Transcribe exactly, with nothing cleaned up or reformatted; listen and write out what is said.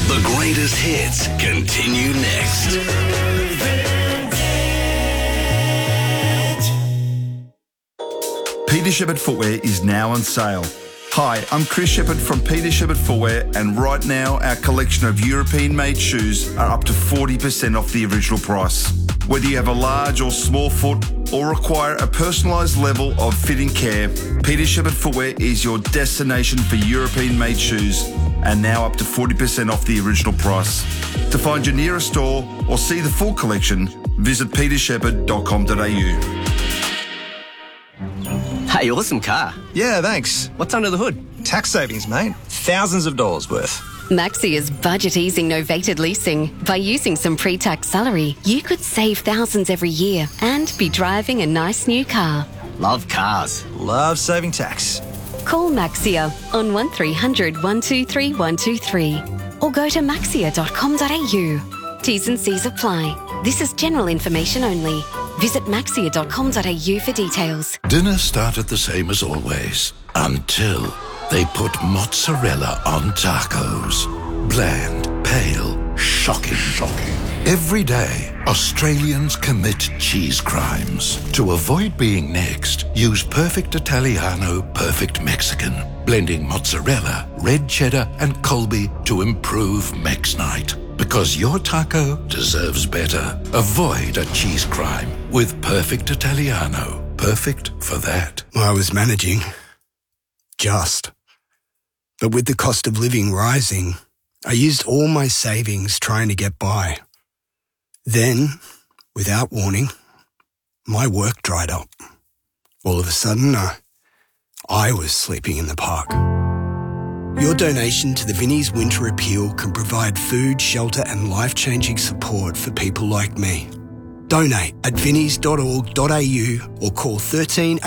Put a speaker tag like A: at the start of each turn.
A: The greatest hits continue next.
B: Peter Shepherd Footwear is now on sale. Hi, I'm Chris Shepherd from Peter Shepherd Footwear, and right now our collection of European-made shoes are up to forty percent off the original price. Whether you have a large or small foot or require a personalised level of fitting care, Peter Shepherd Footwear is your destination for European-made shoes, and now up to forty percent off the original price. To find your nearest store or see the full collection, visit peter shepherd dot com dot a u.
C: Hey, awesome car.
D: Yeah, thanks.
C: What's under the hood?
D: Tax savings, mate. Thousands of dollars worth.
E: Maxia's budget-easing novated leasing. By using some pre-tax salary, you could save thousands every year and be driving a nice new car.
C: Love cars.
D: Love saving tax.
E: Call Maxia on one three hundred, one two three, one two three or go to maxia dot com dot a u. T's and C's apply. This is general information only. Visit maxia dot com dot a u for details.
F: Dinner started the same as always until they put mozzarella on tacos. Bland, pale, shocking, shocking. Every day, Australians commit cheese crimes. To avoid being next, use Perfect Italiano, Perfect Mexican, blending mozzarella, red cheddar, and Colby to improve Mex Night. Because your taco deserves better. Avoid a cheese crime with Perfect Italiano. Perfect for that.
G: I was managing. Just. But with the cost of living rising, I used all my savings trying to get by. Then, without warning, my work dried up. All of a sudden, uh, I was sleeping in the park. Your donation to the Vinnie's Winter Appeal can provide food, shelter and life-changing support for people like me. Donate at vinnies dot org dot a u or call thirteen